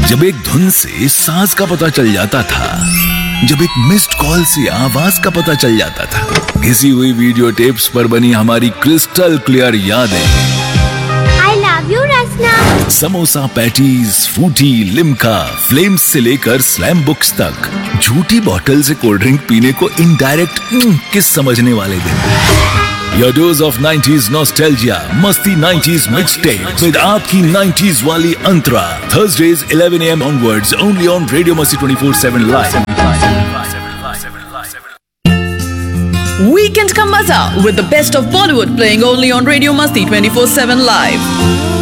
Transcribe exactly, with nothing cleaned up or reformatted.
जब एक धुन से सांस का पता चल जाता था, जब एक मिस्ड कॉल से आवाज का पता चल जाता था, घिसी हुई वीडियो टेप्स पर बनी हमारी क्रिस्टल क्लियर यादें। I love you, Rasna. Samosa patties, Frooti, Limca, flames से लेकर स्लैम बुक्स तक, झूठी बोतल से कोल्ड ड्रिंक पीने को इनडायरेक्ट किस समझने वाले दिन। Your dose of nineties nostalgia, मस्ती nineties mixtape with आपकी nineties वाली अंतरा. Thursdays eleven a m onwards only on Radio Masti twenty-four seven live. Weekend ka maza with the best of Bollywood playing only on Radio Masti twenty-four seven live.